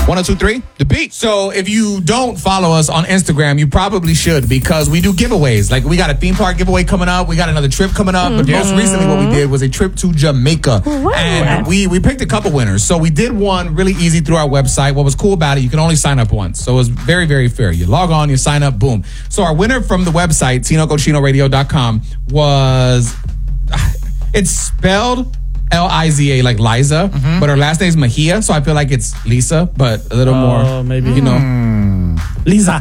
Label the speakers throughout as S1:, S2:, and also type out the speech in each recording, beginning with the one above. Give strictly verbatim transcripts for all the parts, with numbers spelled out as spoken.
S1: one oh two point three, The Beat. So if you don't follow us on Instagram, you probably should, because we do giveaways. Like, we got a theme park giveaway coming up. We got another trip coming up. Mm-hmm. But most recently what we did was a trip to Jamaica. Wow. And we, we picked a couple winners. So we did one really easy through our website. What was cool about it, you can only sign up once. So it was very, very fair. You log on, you sign up, boom. So our winner from the website, Tino Cochino Radio dot com, was... It's spelled L I Z A, like Liza, mm-hmm. but her last name is Mejia, so I feel like it's Lisa, but a little uh, more, maybe, you know. Mm.
S2: Lisa.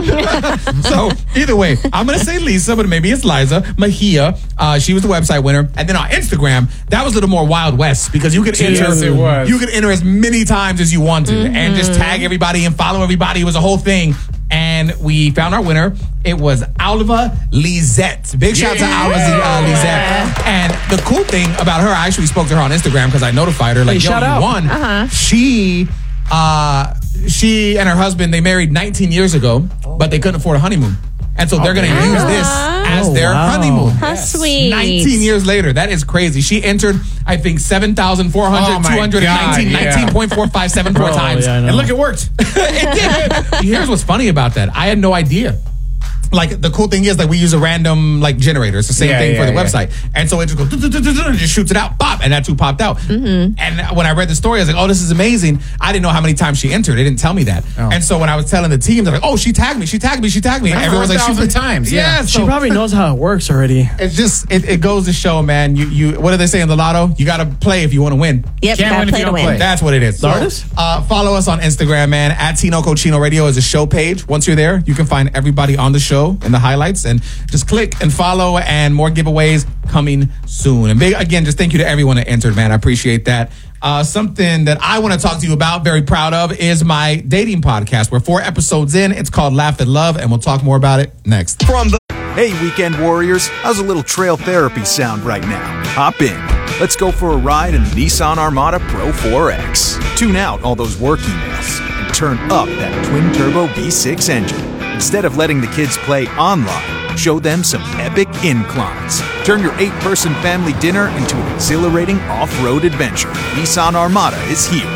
S1: So either way, I'm going to say Lisa, but maybe it's Liza Mejia. Uh, she was the website winner. And then on Instagram, that was a little more Wild West, because you could enter,
S2: yes, it was.
S1: you could enter as many times as you wanted mm-hmm. and just tag everybody and follow everybody. It was a whole thing. And we found our winner. It was Alva Lizette. Big shout out yeah. to Alva uh, Lizette. And the cool thing about her, I actually spoke to her on Instagram because I notified her, like, hey, yo, you won. Uh-huh. She, uh, she and her husband, they married nineteen years ago, but they couldn't afford a honeymoon. And so they're going to
S3: wow.
S1: use this as
S2: oh,
S1: their
S2: wow.
S1: honeymoon.
S3: How yes. sweet.
S1: nineteen years later. That is crazy. She entered, I think, seven thousand four hundred,
S2: oh
S1: two hundred nineteen,
S2: yeah.
S1: nineteen point four five seven four
S2: oh,
S1: times.
S2: Yeah,
S1: and look, it worked. It did. Here's what's funny about that. I had no idea. Like, the cool thing is, like, we use a random, like, generator. It's the same
S2: yeah,
S1: thing
S2: yeah,
S1: for the
S2: yeah.
S1: website. And so it just goes, and just shoots it out, bop, and that's who popped out.
S3: Mm-hmm.
S1: And when I read the story, I was like, oh, this is amazing. I didn't know how many times she entered. They didn't tell me that. Oh. And so when I was telling the team, they're like, oh, she tagged me, she tagged me, she tagged me. And everyone's like, she's
S2: times.
S1: Yeah.
S2: yeah.
S1: So
S2: she probably knows how it works already.
S1: It's just, it, it goes to show, man, you, you, what do they say in the lotto? You got to play if you want to win.
S3: Yep,
S1: Can't
S3: gotta
S1: win
S3: play
S1: if you
S3: to
S1: don't
S3: win.
S1: play. That's what it is.
S2: The
S1: So,
S2: artist?
S1: uh, follow us on Instagram, man. At Tino Cochino Radio is a show page. Once you're there, you can find everybody on the show in the highlights, and just click and follow, and more giveaways coming soon. And big, again, just thank you to everyone that entered, man. I appreciate that. Uh, something that I want to talk to you about, very proud of, is my dating podcast. We're four episodes in. It's called Laugh and Love, and we'll talk more about it next.
S4: From the Hey, Weekend Warriors, how's a little trail therapy sound right now? Hop in. Let's go for a ride in the Nissan Armada Pro four X. Tune out all those work emails and turn up that twin-turbo V six engine. Instead of letting the kids play online, show them some epic inclines. Turn your eight-person family dinner into an exhilarating off-road adventure. Nissan Armada is here.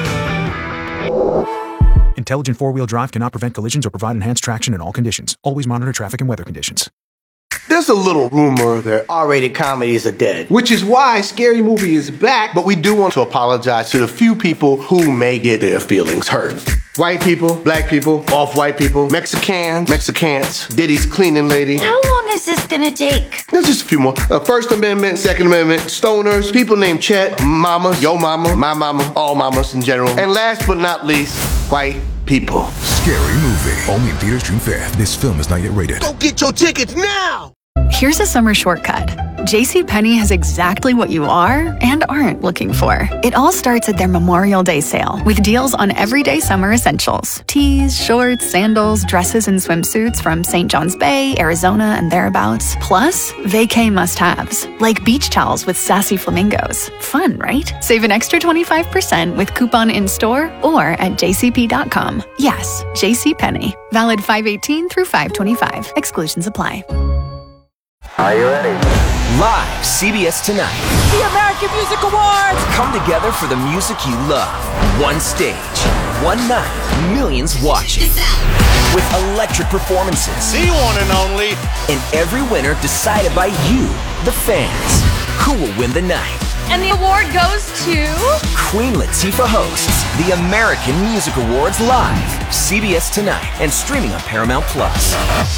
S4: Intelligent four-wheel drive cannot prevent collisions or provide enhanced traction in all conditions. Always monitor traffic and weather conditions.
S5: There's a little rumor that R-rated comedies are dead, which is why Scary Movie is back, but we do want to apologize to the few people who may get their feelings hurt. White people, black people, off-white people, Mexicans, Mexicans, Diddy's cleaning lady.
S6: How long is this gonna take?
S5: There's just a few more. Uh, First Amendment, Second Amendment, stoners, people named Chet, mamas, yo mama, my mama, all mamas in general. And last but not least, white people.
S7: Scary Movie. Only in theaters June fifth. This film is not yet rated.
S5: Go get your tickets now!
S8: Here's a summer shortcut. JCPenney has exactly what you are and aren't looking for. It all starts at their Memorial Day sale with deals on everyday summer essentials. Tees, shorts, sandals, dresses, and swimsuits from Saint John's Bay, Arizona, and thereabouts. Plus, vacay must-haves, like beach towels with sassy flamingos. Fun, right? Save an extra twenty-five percent with coupon in-store or at j c p dot com. Yes, JCPenney. Valid five eighteen through five twenty-five. Exclusions apply.
S9: Are you ready?
S10: Live, C B S Tonight.
S11: The American Music Awards!
S10: Come together for the music you love. One stage, one night, millions watching. With electric performances.
S12: The one and only.
S10: And every winner decided by you, the fans. Who will win the night?
S11: And the award goes to...
S10: Queen Latifah hosts the American Music Awards live. C B S Tonight and streaming on Paramount Plus.